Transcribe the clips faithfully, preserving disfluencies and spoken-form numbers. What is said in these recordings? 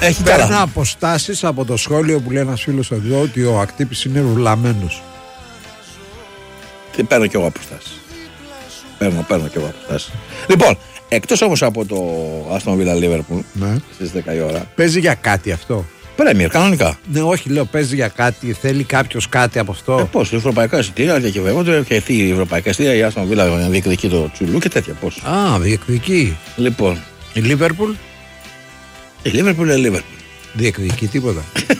Έχει Παίρνω αποστάσεις από το σχόλιο που λέει ένας φίλος εδώ ότι ο Ακτύπης είναι ρουλαμένος. Τι παίρνω κι εγώ αποστάσεις. Παίρνω, παίρνω κι εγώ αποστάσεις. Λοιπόν, εκτός όμως από το Aston Villa Liverpool, ναι, στις δέκα η ώρα. Παίζει για κάτι αυτό. Πρέμιερ, κανονικά. Ναι, όχι, λέω, παίζει για κάτι. Θέλει κάποιος κάτι από αυτό. Ε, πώς, ευρωπαϊκά εισιτήρια διακυβεύονται και η ευρωπαϊκά εισιτήρια, η Aston Villa διεκδικεί το τσουλού και τέτοια. Πώς. Α, διεκδικεί. Λοιπόν. Η Liverpool. Η Liverpool είναι Liverpool. Διεκδικεί τίποτα.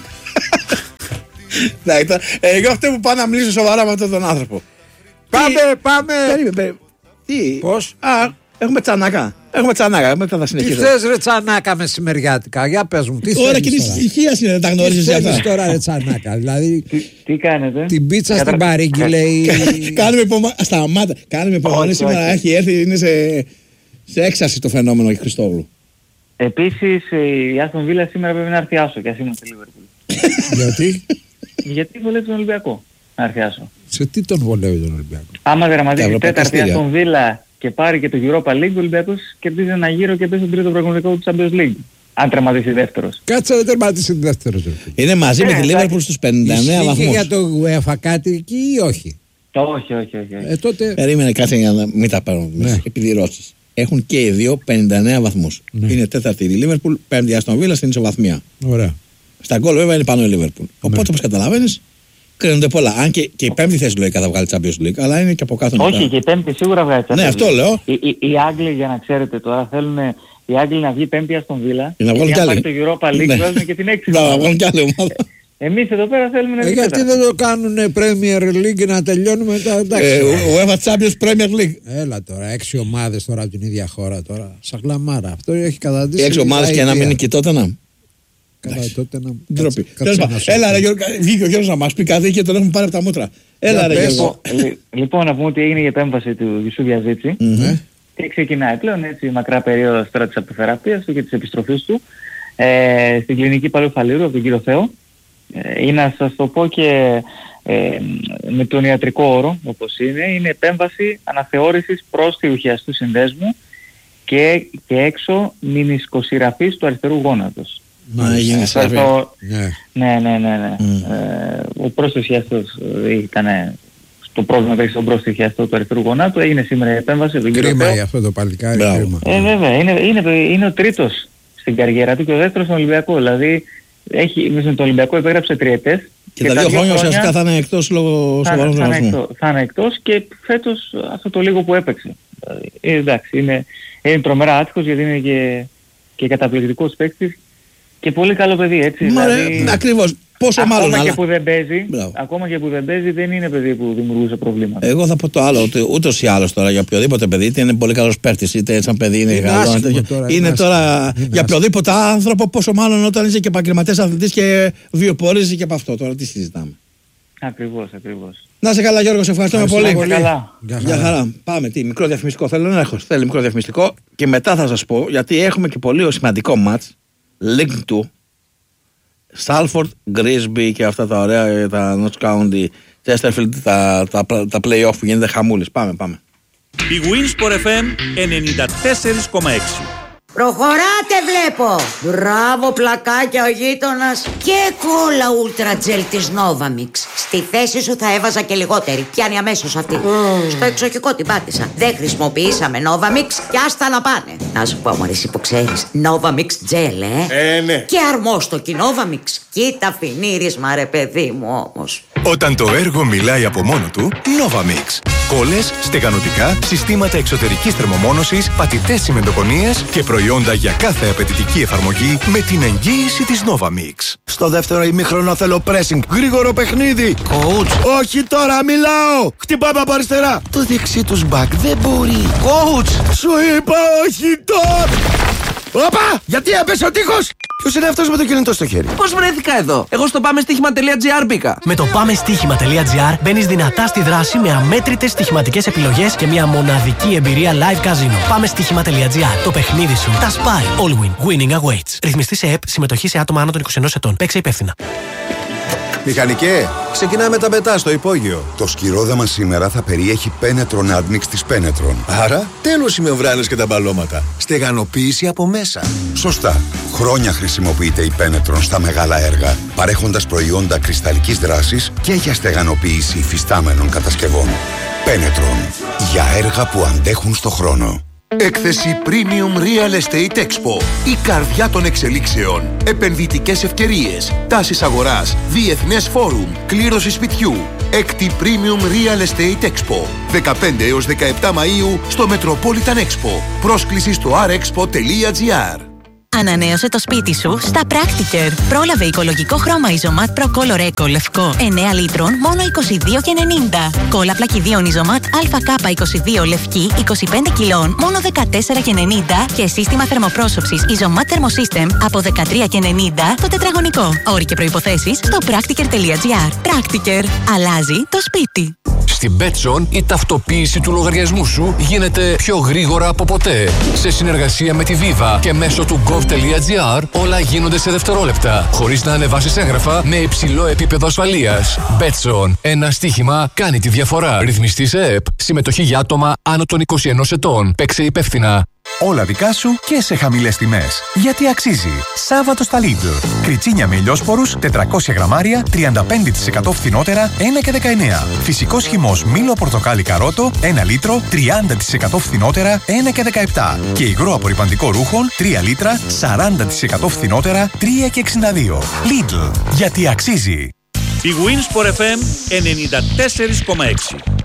Ναι, ήταν. Εγώ αυτό που πάω να μιλήσω σοβαρά με αυτόν τον άνθρωπο. Πάμε, πάμε. Περίμενε. Τι. Πώς. Α, έχουμε τσανάκα. Έχουμε τσανάκα. Μετά θα συνεχίσω. Τι θες ρε τσανάκα μεσημεριάτικα. Για πες μου. Τι θες. Ωραία, και τη στοιχεία είναι, τα γνωρίζεις αυτά. Τι θες τώρα ρε τσανάκα. Δηλαδή. Τι, τι κάνετε. Την πίτσα στην παρήγγι λέει. Κάνουμε υπομονή. Σταμάτα. Κάνουμε υπομονή σήμερα. Έχει έρθει, είναι σε, σε έξαρση το φαινόμενο η Χριστόγλου. Επίσης η Aston Villa σήμερα πρέπει να έρθει άσο και ας είμαστε Liverpool. Γιατί? Γιατί βολεύει τον Ολυμπιακό να έρθει άσο. Σε τι τον βολεύει τον Ολυμπιακό? Άμα δραματίσει τέταρτη Aston Villa και πάρει και το Europa League, ο Ολυμπιακός κερδίζει ένα γύρο και παίζει τον τρίτο προγραμματικό του Champions League. Αν τερματίσει δεύτερος. Κάτσε να τερματίσει δεύτερος. Είναι μαζί με τη Liverpool στους πενήντα εννέα βαθμούς. Ισχύει για το UEFA κάτι εκεί ή όχι? Όχι, όχι, όχι. Ε, τότε... Περίμενε κάτι για να μην τα παίρνω. Ναι. Επιδηλώσεις. Έχουν και οι δύο πενήντα εννέα βαθμούς. Ναι. Είναι τέταρτη η Liverpool, πέμπτη η Aston Villa στην ισοβαθμία. Ωραία. Στα γκολ βέβαια είναι πάνω η Liverpool. Ναι. Οπότε όπως καταλαβαίνεις, κρίνονται πολλά. Αν και, και η πέμπτη θέση λογικά θα βγάλει Champions League, αλλά είναι και από κάτω. Όχι, μετά. Και η πέμπτη σίγουρα βγάλει Champions League. Ναι, αυτό λέω. Οι, οι, οι Άγγλοι, για να ξέρετε τώρα, θέλουν οι Άγγλοι να βγει πέμπτη Aston Villa. Για να βγάλουν κι άλλοι. Το Europa League ναι. Βγάζουν και την έξι. Να βγάλουν κι άλλη ομάδα. Εμείς εδώ πέρα θέλουμε να βγει. Ε, γιατί δεν το κάνουν Premier League να τελειώνουμε τα εντάξει. Ε, UEFA Champions Premier League. Έλα τώρα, έξι ομάδες τώρα από την ίδια χώρα τώρα. Σαν γλαμάρα. Αυτό έχει καταντήσει. Έξι ομάδες και να μην είναι και τότε να. Καλά, τότε να. Ντροπή. Έλα, ρε Γιώργο, βγήκε ο Γιώργος να μας πει κάτι και τον έχουμε πάρει από τα μούτρα. Έλα, ρε Γιώργο. Λοιπόν, να πούμε ότι έγινε η επέμβαση του Γιουσού Βιαζίτσι. Και ξεκινάει πλέον έτσι μακρά περίοδος τώρα της αποθεραπείας του και της επιστροφής του ε, στην κλινική Παλαιοφαλήρου από τον κύριο Θεό. Ε, ή να σας το πω και ε, με τον ιατρικό όρο όπως είναι, είναι επέμβαση αναθεώρησης πρόσθιουχιαστού συνδέσμου και, και έξω μηνισκοσυραφής του αριστερού γόνατος. Να γίνει σαφή. Ναι, ναι, ναι, ναι. Mm. Ε, ο πρόσθιουχιαστός ήταν το πρόβλημα που έχει στον πρόσθιουχιαστό του αριστερού γονάτου, έγινε σήμερα η επέμβαση. Κρίμα για αυτό το παλικάρι. Ε, βέβαια, είναι, είναι, είναι ο τρίτος στην καριέρα του και ο δεύτερος στον Ολυμπιακό. Δηλαδή, έχει, με τον Ολυμπιακό υπέγραψε τριετές. Και, και τα δύο χρόνια ουσιαστικά θα είναι εκτός λόγω σοβαρών τραυματισμών. Θα είναι εκτός και φέτος αυτό το λίγο που έπαιξε. Ε, εντάξει, είναι, είναι τρομερά άτυχος γιατί είναι και, και καταπληκτικός παίκτης και πολύ καλό παιδί, έτσι. Μα δηλαδή, ρε, ακριβώς. Πόσο ακόμα μάλλον, και αλλά... που δεν παίζει, ακόμα και που δεν παίζει δεν είναι παιδί που δημιουργούσε προβλήματα. Εγώ θα πω το άλλο, ότι ούτως ή άλλως τώρα για οποιοδήποτε παιδί, είτε είναι πολύ καλός παίκτης, είτε σαν παιδί είναι, είναι καλό. Είναι, τώρα, είναι τώρα είναι για οποιοδήποτε άνθρωπο, πόσο μάλλον όταν είσαι και επαγγελματίας αθλητής και βιοπορίζεσαι και από αυτό. Τώρα τι συζητάμε. Ακριβώς, ακριβώς. Να σε καλά Γιώργο, σε ευχαριστούμε πολύ. πολύ. Καλά. Για χαρά. χαρά. Πάμε, τι, μικρό διαφημιστικό θέλω να έχω. Θέλει μικρό διαφημιστικό και μετά θα σας πω, γιατί έχουμε και πολύ σημαντικό μάτς, League two. Salford, Grimsby και αυτά τα ωραία, τα Notts County, Chesterfield, τα, τα, τα play-off που γίνεται χαμούλης. Πάμε, πάμε. Η Winsport εφ εμ ενενήντα τέσσερα κόμμα έξι. Προχωράτε βλέπω. Μπράβο πλακάκια ο γείτονας. Και κόλλα Ultra Gel της Novamix. Στη θέση σου θα έβαζα και λιγότερη. Πιάνει αμέσως αυτή. Mm. Στο εξοχικό την πάτησα. Δεν χρησιμοποιήσαμε Novamix και άστα να πάνε. Να σου πω μωρής υποξέρεις. Novamix Gel ε. Ε ναι. Και αρμόστοκι Novamix. Κοίτα φινίρισμα ρε παιδί μου όμως. Όταν το έργο μιλάει από μόνο του, Novamix. Κόλλες, στεγανοτικά, συστήματα εξωτερικής θερμομόνωσης, πατητές τσιμεντοκονίες και προϊόντα για κάθε απαιτητική εφαρμογή με την εγγύηση της Novamix. Στο δεύτερο ημίχρονο θέλω pressing, γρήγορο παιχνίδι. Coach. Όχι τώρα, μιλάω. Χτυπάμε από αριστερά. Το δεξί τους μπακ δεν μπορεί. Coach. Σου είπα όχι τώρα. Όπα! Γιατί έπεσε ο τείχος! Ποιος είναι αυτός με το κινητό στο χέρι? Πώς βρέθηκα εδώ? Εγώ στο πάμε στοίχημα τελεία τζι άρ μπήκα. Με το πάμε στοίχημα τελεία τζι άρ μπαίνεις δυνατά στη δράση με αμέτρητες στοιχηματικές επιλογές και μια μοναδική εμπειρία live casino. Πάμε στοίχημα τελεία τζι άρ. Το παιχνίδι σου τα σπάει. All win. Winning awaits. Ρυθμιστή σε ΕΠ. Συμμετοχή σε άτομα άνω των είκοσι ενός ετών. Παίξε υπεύθυνα. Μηχανικέ, ξεκινάμε με τα πετά στο υπόγειο. Το σκυρόδαμα σήμερα θα περιέχει Penetron Admix της Penetron. Άρα, τέλος οι μεμβράνες και τα μπαλώματα. Στεγανοποίηση από μέσα. Σωστά. Χρόνια χρησιμοποιείται η Penetron στα μεγάλα έργα, παρέχοντας προϊόντα κρυσταλλικής δράσης και για στεγανοποίηση υφιστάμενων κατασκευών. Penetron. Για έργα που αντέχουν στο χρόνο. Έκθεση Premium Real Estate Expo. Η καρδιά των εξελίξεων. Επενδυτικές ευκαιρίες. Τάσεις αγοράς. Διεθνές φόρουμ. Κλήρωση σπιτιού. Έκτη Premium Real Estate Expo. δεκαπέντε έως δεκαεπτά Μαΐου στο Metropolitan Expo. Πρόσκληση στο αρ εξπο τελεία τζι άρ. Ανανέωσε το σπίτι σου στα Practiker. Πρόλαβε οικολογικό χρώμα Isomat Pro Color Eco λευκό εννέα λίτρων μόνο είκοσι δύο και ενενήντα. Κόλλα πλακιδίων Isomat έι κέι είκοσι δύο λευκή είκοσι πέντε κιλών μόνο δεκατέσσερα και ενενήντα και σύστημα θερμοπρόσωψης Isomat Thermosystem από δεκατρία και ενενήντα το τετραγωνικό. Όροι και προϋποθέσεις στο practiker τελεία τζι άρ. Practiker. Αλλάζει το σπίτι. Στην Betson η ταυτοποίηση του λογαριασμού σου γίνεται πιο γρήγορα από ποτέ. Σε συνεργασία με τη Viva και μέσω του gov.gr όλα γίνονται σε δευτερόλεπτα, χωρίς να ανεβάσεις έγγραφα με υψηλό επίπεδο ασφαλείας. Betson. Ένα στοίχημα κάνει τη διαφορά. Ρυθμιστή σε ΕΕΠ. Συμμετοχή για άτομα άνω των είκοσι ενός ετών. Παίξε υπεύθυνα. Όλα δικά σου και σε χαμηλές τιμές. Γιατί αξίζει. Σάββατο στα Lidl. Κριτσίνια με ηλιόσπορους, τετρακόσια γραμμάρια, τριάντα πέντε τοις εκατό φθηνότερα, ένα και δεκαεννέα. Φυσικός χυμός μήλο πορτοκάλι καρότο, ένα λίτρο, τριάντα τοις εκατό φθηνότερα, ένα και δεκαεπτά. Και υγρό απορρυπαντικό ρούχων, τρία λίτρα, σαράντα τοις εκατό φθηνότερα, τρία και εξήντα δύο. Lidl. Γιατί αξίζει. Η Winsport εφ εμ ενενήντα τέσσερα κόμμα έξι.